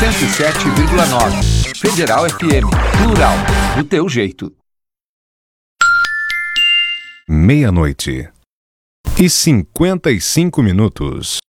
107,9. Federal FM, plural, do teu jeito. 00:55.